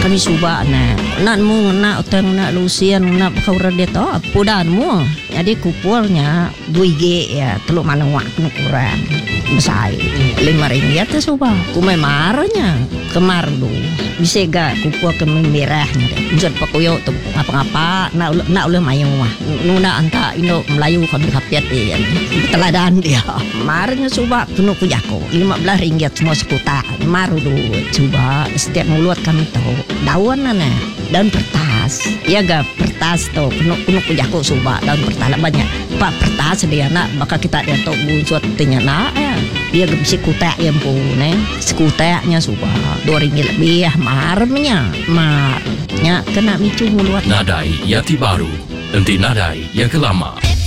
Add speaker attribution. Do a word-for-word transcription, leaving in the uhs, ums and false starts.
Speaker 1: kami suba na nak mu nak utang nak lusian nak kau redet oh pudan mu jadi kupurnya dua G ya teluk mana wak kurang besar lima ringgit tu suba kumai marnya kemar lu bisa gak kupur ke merahnya deh buat pakuyo tu apa-apa nak nak oleh mayu mah nuna anta Indo Melayu kami kapiat dia teladan dia marnya suba penuh kujako lima belas ringgit semua sekuta maru dulu coba setiap mulut kami tahu daun mana daun pertas ya gak pertas tuh penuh penuh kujako suba daun pertas banyak pak pertas dia nak bakal kita dia tahu buat tinya nak ya dia gak bisa kutek yang pun sekuteknya suba dua ringgit lebih ya marnya marnya kena micu mulut
Speaker 2: Nadai Yati Baru, nanti nadai yang kelama.